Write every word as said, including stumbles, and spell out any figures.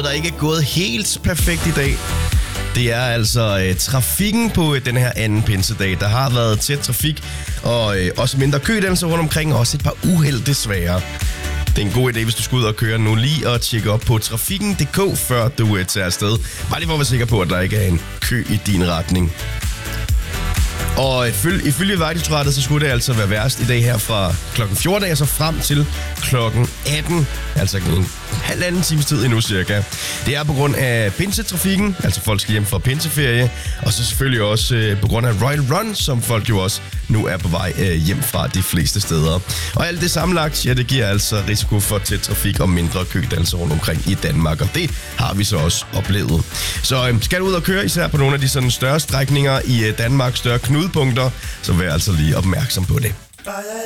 noget, der ikke er gået helt perfekt i dag. Det er altså øh, trafikken på øh, den her anden pinsedag. Der har været tæt trafik, og øh, også mindre kødannelser rundt omkring, og også et par uheld desværre. Det er en god idé, hvis du skal ud og køre nu, lige og tjekke op på trafikken punktum d k, før du øh, tager afsted. Bare lige for at være sikker på, at der ikke er en kø i din retning. Og ifølge, ifølge Vejdirektoratet, så skulle det altså være værst i dag her fra klokken fjorten og så frem til klokken atten. Altså en halvanden times tid endnu cirka. Det er på grund af pinsetrafikken, altså folk skal hjem fra pinseferie. Og så selvfølgelig også øh, på grund af Royal Run, som folk jo også nu er på vej øh, hjem fra de fleste steder. Og alt det sammenlagt, ja, det giver altså risiko for tæt trafik og mindre kødannelser rundt omkring i Danmark. Og det har vi så også oplevet. Så øh, skal du ud og køre, især på nogle af de sådan større strækninger i øh, Danmark, større knudepunkter, så vær altså lige opmærksom på det.